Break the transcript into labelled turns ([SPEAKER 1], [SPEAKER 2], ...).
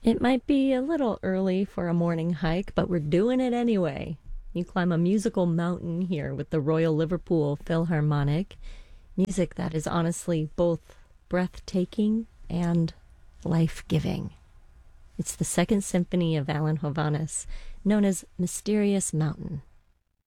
[SPEAKER 1] It might be a little early for a morning hike, but we're doing it anyway. You climb a musical mountain here with the Royal Liverpool Philharmonic, music that is honestly both breathtaking and life-giving. It's the Second Symphony of Alan Hovhaness, known as Mysterious Mountain.